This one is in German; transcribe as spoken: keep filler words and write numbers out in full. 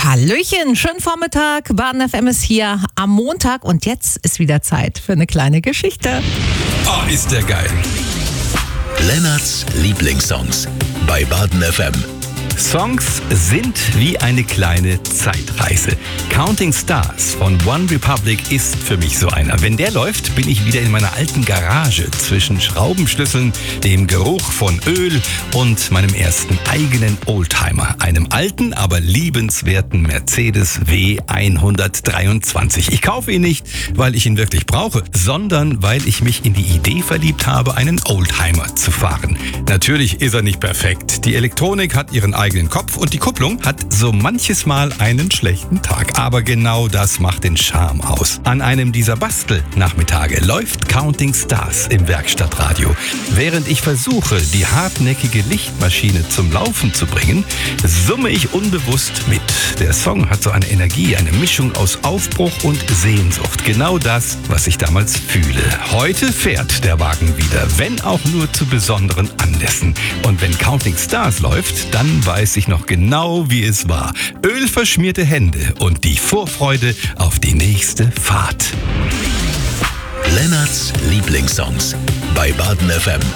Hallöchen, schönen Vormittag. Baden F M ist hier am Montag und jetzt ist wieder Zeit für eine kleine Geschichte. Oh, ist der geil. Lennarts Lieblingssongs bei Baden F M. Songs sind wie eine kleine Zeitreise. Counting Stars von One Republic ist für mich so einer. Wenn der läuft, bin ich wieder in meiner alten Garage zwischen Schraubenschlüsseln, dem Geruch von Öl und meinem ersten eigenen Oldtimer. Einem alten, aber liebenswerten Mercedes W hundertdreiundzwanzig. Ich kaufe ihn nicht, weil ich ihn wirklich brauche, sondern weil ich mich in die Idee verliebt habe, einen Oldtimer zu fahren. Natürlich ist er nicht perfekt. Die Elektronik hat ihren eigenen Kopf und die Kupplung hat so manches Mal einen schlechten Tag. Aber genau das macht den Charme aus. An einem dieser Bastelnachmittage läuft Counting Stars im Werkstattradio. Während ich versuche, die hartnäckige Lichtmaschine zum Laufen zu bringen, summe ich unbewusst mit. Der Song hat so eine Energie, eine Mischung aus Aufbruch und Sehnsucht. Genau das, was ich damals fühle. Heute fährt der Wagen wieder, wenn auch nur zu besonderen Anlässen. Und wenn Counting Stars läuft, dann weiß ich noch genau, wie es war. Ölverschmierte Hände und die Vorfreude auf die nächste Fahrt. Lennarts Lieblingssongs bei Baden F M.